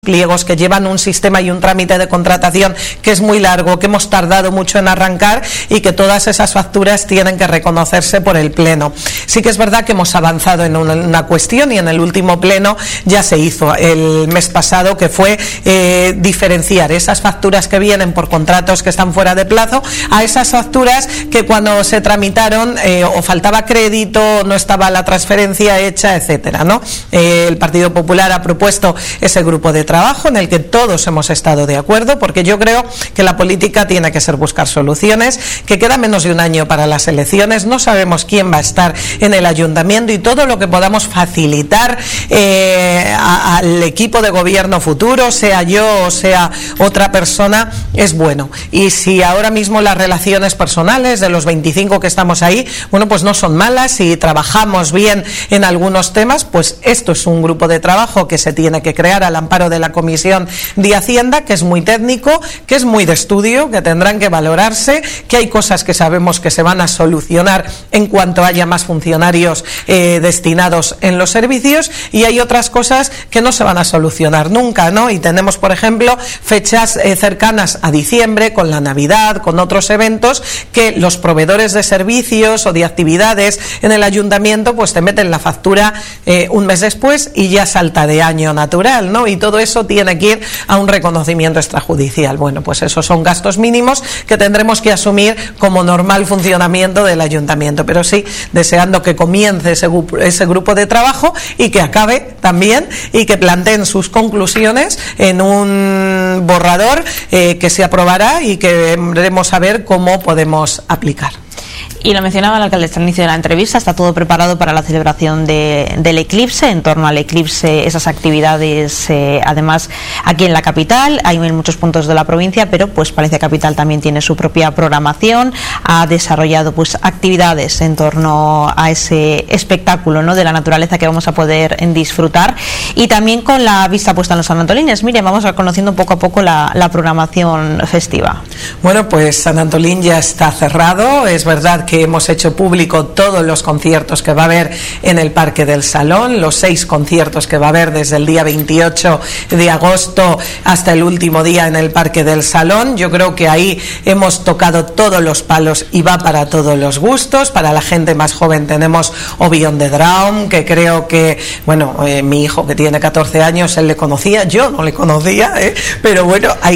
pliegos que llevan un sistema y un trámite de contratación que es muy largo, que hemos tardado mucho en arrancar y que todas esas facturas tienen que reconocerse por el Pleno. Sí que es verdad que hemos avanzado en una cuestión y en el último Pleno ya se hizo el mes pasado, que fue diferenciar esas facturas que vienen por contratos que están fuera de plazo a esas facturas que cuando se tramitaron o faltaba crédito, no estaba la transferencia hecha, etcétera, ¿no? El Partido Popular ha propuesto ese grupo de trabajo en el que todos hemos estado de acuerdo, porque yo creo que la política tiene que ser buscar soluciones, que queda menos de un año para las elecciones, no sabemos quién va a estar en el ayuntamiento y todo lo que podamos facilitar al equipo de gobierno futuro, sea yo o sea otra persona, es bueno. Y si ahora mismo las relaciones personales de los 25 que estamos ahí, bueno, pues no son malas, si trabajamos bien en algunos temas, pues esto es un grupo de trabajo que se tiene que crear al amparo de la Comisión de Hacienda, que es muy técnico, que es muy de estudio, que tendrán que valorarse, que hay cosas que sabemos que se van a solucionar en cuanto haya más funcionarios destinados en los servicios, y hay otras cosas que no se van a solucionar nunca, ¿no? Y tenemos, por ejemplo, fechas cercanas a diciembre, con la Navidad, con otros eventos, que los proveedores de servicios o de actividades en el ayuntamiento pues te meten la factura un mes después y ya salta de año natural, ¿no? Y todo eso tiene que ir a un reconocimiento extrajudicial. Bueno, pues esos son gastos mínimos que tendremos que asumir como normal funcionamiento del ayuntamiento, pero sí deseando que comience ese grupo de trabajo y que acabe también y que planteen sus conclusiones en un borrador que se aprobará y que veremos a ver cómo podemos aplicar. Y lo mencionaba el alcalde al inicio de la entrevista, está todo preparado para la celebración del eclipse. En torno al eclipse, esas actividades, además aquí en la capital, hay en muchos puntos de la provincia, pero pues Palencia Capital también tiene su propia programación, ha desarrollado pues actividades en torno a ese espectáculo, ¿no?, de la naturaleza que vamos a poder disfrutar, y también con la vista puesta en los sanantolines. Miriam, vamos a conociendo poco a poco la programación festiva. Bueno, pues San Antolín ya está cerrado, es verdad que hemos hecho público todos los conciertos que va a haber en el Parque del Salón, los 6 conciertos que va a haber desde el día 28 de agosto hasta el último día en el Parque del Salón. Yo creo que ahí hemos tocado todos los palos y va para todos los gustos. Para la gente más joven tenemos Obion de Draum, que creo que, bueno, mi hijo que tiene 14 años, él le conocía, yo no le conocía, pero bueno, hay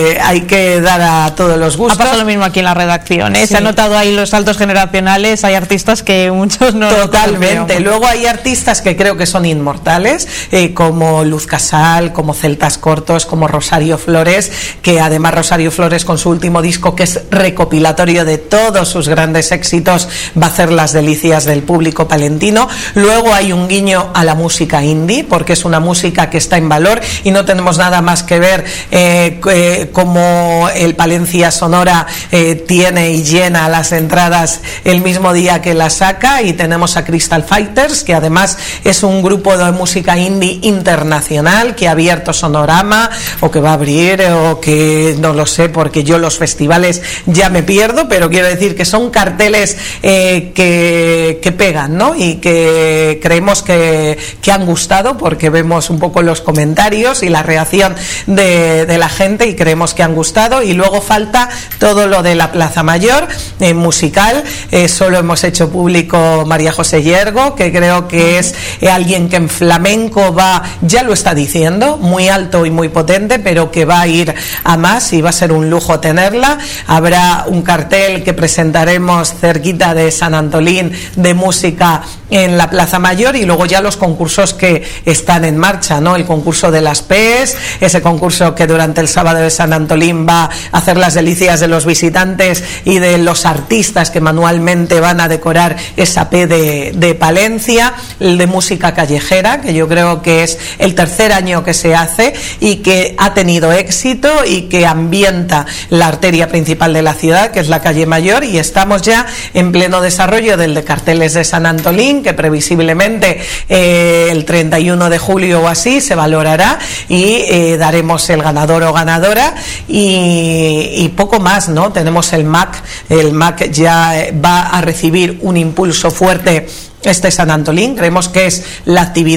que dar a todos los gustos. Ha pasado lo mismo aquí en la redacción, sí. Se ha notado ahí los saltos generacionales, hay artistas que muchos no. Totalmente. Luego hay artistas que creo que son inmortales, como Luz Casal, como Celtas Cortos, como Rosario Flores, que además Rosario Flores con su último disco, que es recopilatorio de todos sus grandes éxitos, va a hacer las delicias del público palentino. Luego hay un guiño a la música indie, porque es una música que está en valor y no tenemos nada más que ver como el Palencia Sonora tiene y llena las entradas el mismo día que la saca, y tenemos a Crystal Fighters, que además es un grupo de música indie internacional que ha abierto Sonorama, o que va a abrir, o que no lo sé, porque yo los festivales ya me pierdo, pero quiero decir que son carteles que pegan, ¿no? Y que creemos que han gustado, porque vemos un poco los comentarios y la reacción de la gente, y creemos que han gustado. Y luego falta todo lo de la Plaza Mayor musical. Solo hemos hecho público María José Yergo, que creo que es alguien que en flamenco ya lo está diciendo, muy alto y muy potente, pero que va a ir a más y va a ser un lujo tenerla. Habrá un cartel que presentaremos cerquita de San Antolín de música en la Plaza Mayor, y luego ya los concursos que están en marcha, ¿no? El concurso de las PES, ese concurso que durante el sábado de San Antolín va a hacer las delicias de los visitantes y de los artistas que manualmente van a decorar esa P de Palencia, el de música callejera, que yo creo que es el tercer año que se hace y que ha tenido éxito y que ambienta la arteria principal de la ciudad, que es la calle Mayor, y estamos ya en pleno desarrollo del de carteles de San Antolín, que previsiblemente el 31 de julio o así se valorará y daremos el ganador o ganadora, y poco más, ¿no? Tenemos el MAC ya va a recibir un impulso fuerte este San Antolín. Creemos que es la actividad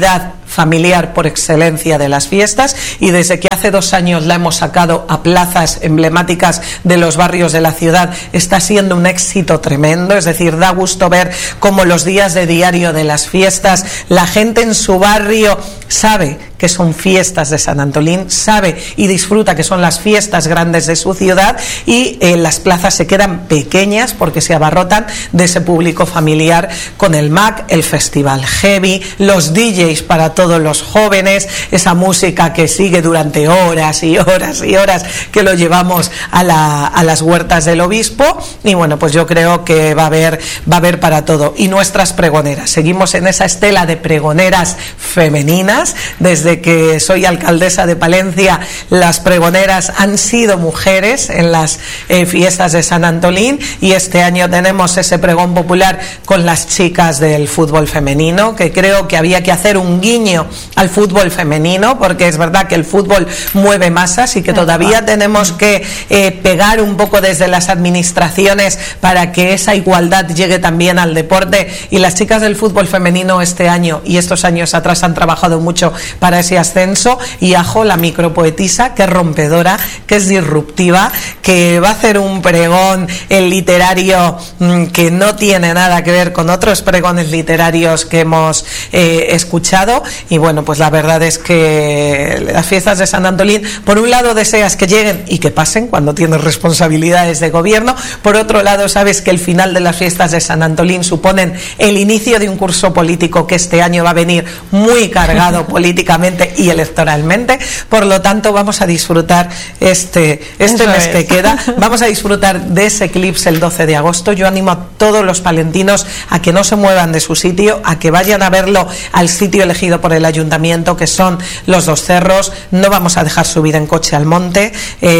familiar por excelencia de las fiestas, y desde que hace 2 años la hemos sacado a plazas emblemáticas de los barrios de la ciudad, está siendo un éxito tremendo. Es decir, da gusto ver cómo los días de diario de las fiestas, la gente en su barrio sabe que son fiestas de San Antolín, sabe y disfruta que son las fiestas grandes de su ciudad, y las plazas se quedan pequeñas porque se abarrotan de ese público familiar con el MAC, el festival heavy, los DJs para todos los jóvenes, esa música que sigue durante horas y horas y horas, que lo llevamos a las huertas del obispo. Y bueno, pues yo creo que va a haber para todo. Y nuestras pregoneras, seguimos en esa estela de pregoneras femeninas. Desde que soy alcaldesa de Palencia, las pregoneras han sido mujeres en las fiestas de San Antolín, y este año tenemos ese pregón popular con las chicas del fútbol femenino, que creo que había que hacer un guiño al fútbol femenino, porque es verdad que el fútbol mueve masas y que todavía tenemos que pegar un poco desde las administraciones para que esa igualdad llegue también al deporte. Y las chicas del fútbol femenino este año y estos años atrás han trabajado mucho para ese ascenso, y Ajo, la micropoetisa, que es rompedora, que es disruptiva, que va a hacer un pregón literario que no tiene nada que ver con otros pregones literarios que hemos escuchado. Y bueno, pues la verdad es que las fiestas de San Antolín, por un lado deseas que lleguen y que pasen cuando tienes responsabilidades de gobierno, por otro lado sabes que el final de las fiestas de San Antolín suponen el inicio de un curso político que este año va a venir muy cargado políticamente y electoralmente. Por lo tanto, vamos a disfrutar este mes que queda, vamos a disfrutar de ese eclipse el 12 de agosto. Yo animo a todos los palentinos a que no se muevan de su sitio, a que vayan a verlo al sitio elegido por el ayuntamiento, que son los 2 cerros. No vamos a dejar subir en coche al monte,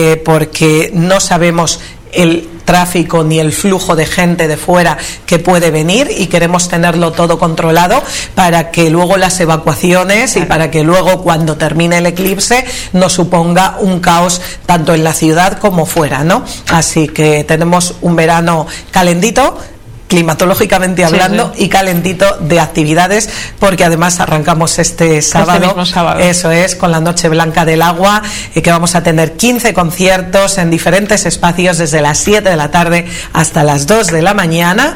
porque no sabemos el tráfico ni el flujo de gente de fuera que puede venir, y queremos tenerlo todo controlado para que luego las evacuaciones y para que luego, cuando termine el eclipse, no suponga un caos tanto en la ciudad como fuera, ¿no? Así que tenemos un verano calentito, climatológicamente hablando, y calentito de actividades, porque además arrancamos este sábado, eso es, con la Noche Blanca del Agua, que vamos a tener 15 conciertos en diferentes espacios desde las 7 de la tarde hasta las 2 de la mañana,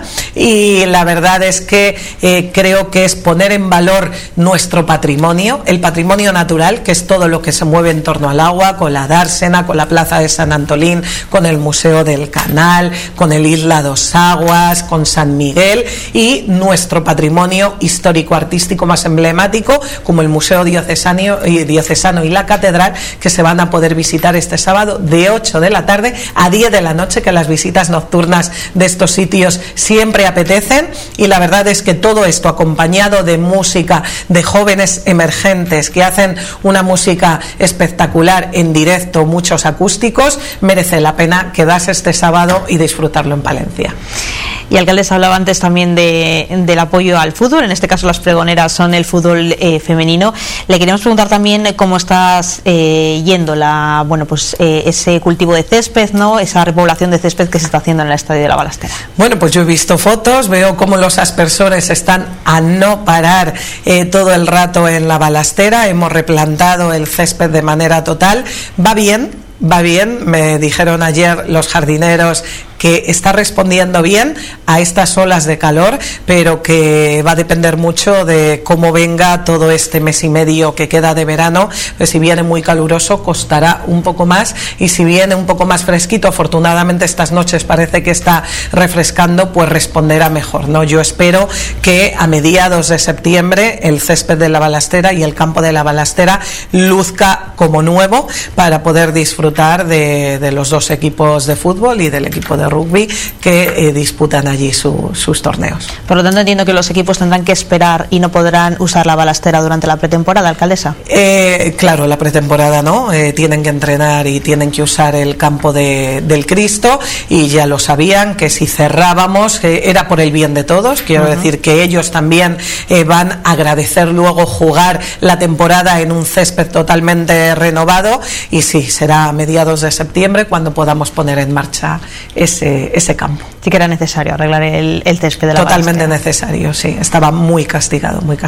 y la verdad es que creo que es poner en valor nuestro patrimonio, el patrimonio natural, que es todo lo que se mueve en torno al agua, con la dársena, con la Plaza de San Antolín, con el Museo del Canal, con el Isla dos Aguas, con San Miguel, y nuestro patrimonio histórico-artístico más emblemático, como el Museo Diocesano y la Catedral, que se van a poder visitar este sábado de 8 de la tarde a 10 de la noche, que las visitas nocturnas de estos sitios siempre apetecen. Y la verdad es que todo esto, acompañado de música de jóvenes emergentes que hacen una música espectacular en directo, muchos acústicos, merece la pena quedarse este sábado y disfrutarlo en Palencia. Y alcaldes, hablaba antes también del apoyo al fútbol, en este caso las pregoneras son el fútbol femenino. Le queríamos preguntar también cómo estás yendo ese cultivo de césped, ¿no? Esa repoblación de césped que se está haciendo en el Estadio de la Balastera. Bueno, pues yo he visto fotos, veo cómo los aspersores están a no parar todo el rato en la Balastera. Hemos replantado el césped de manera total. Va bien, me dijeron ayer los jardineros que está respondiendo bien a estas olas de calor, pero que va a depender mucho de cómo venga todo este mes y medio que queda de verano. Pues si viene muy caluroso costará un poco más, y si viene un poco más fresquito, afortunadamente estas noches parece que está refrescando, pues responderá mejor, ¿no? Yo espero que a mediados de septiembre el césped de la Balastera y el campo de la Balastera luzca como nuevo, para poder disfrutar de los 2 equipos de fútbol y del equipo de rugby que disputan allí sus torneos. Por lo tanto, entiendo que los equipos tendrán que esperar y no podrán usar la Balastera durante la pretemporada, alcaldesa. Claro, la pretemporada no, tienen que entrenar y tienen que usar el campo del Cristo, y ya lo sabían que si cerrábamos era por el bien de todos. Quiero decir que ellos también van a agradecer luego jugar la temporada en un césped totalmente renovado, y sí, será a mediados de septiembre cuando podamos poner en marcha ese campo. Sí que era necesario arreglar el césped de la Totalmente Balastera. necesario, sí, estaba muy castigado, muy castigado.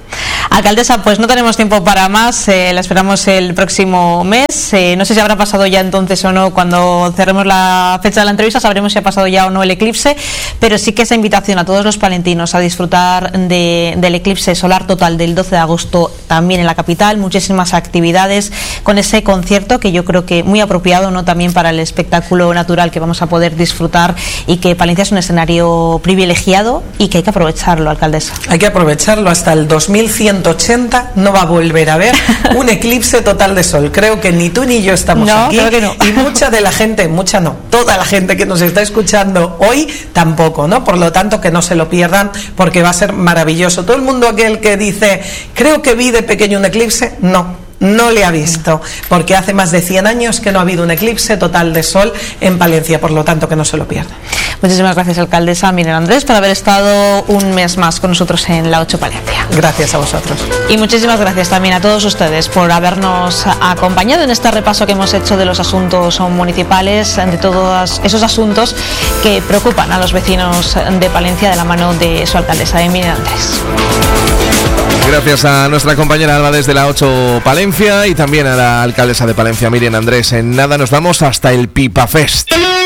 Alcaldesa, pues no tenemos tiempo para más, la esperamos el próximo mes. No sé si habrá pasado ya entonces o no, cuando cerremos la fecha de la entrevista sabremos si ha pasado ya o no el eclipse, pero sí que esa invitación a todos los palentinos a disfrutar del eclipse solar total del 12 de agosto también en la capital, muchísimas actividades con ese concierto que yo creo que muy apropiado, ¿no?, también para el espectáculo natural que vamos a poder disfrutar, y que Palencia es un escenario privilegiado y que hay que aprovecharlo, alcaldesa. Hay que aprovecharlo. Hasta el 2180 no va a volver a haber un eclipse total de sol. Creo que ni tú ni yo estamos aquí, creo que no. Y mucha de la gente, mucha no, toda la gente que nos está escuchando hoy tampoco, ¿no? Por lo tanto, que no se lo pierdan, porque va a ser maravilloso. Todo el mundo aquel que dice, creo que vi de pequeño un eclipse, no le ha visto, porque hace más de 100 años que no ha habido un eclipse total de sol en Palencia, por lo tanto que no se lo pierda. Muchísimas gracias, alcaldesa Miriam Andrés, por haber estado un mes más con nosotros en la 8 Palencia. Gracias a vosotros. Y muchísimas gracias también a todos ustedes por habernos acompañado en este repaso que hemos hecho de los asuntos municipales, de todos esos asuntos que preocupan a los vecinos de Palencia, de la mano de su alcaldesa, Miriam Andrés. Gracias a nuestra compañera Alba desde la 8 Palencia y también a la alcaldesa de Palencia, Miriam Andrés. En nada nos vamos hasta el Pipa Fest.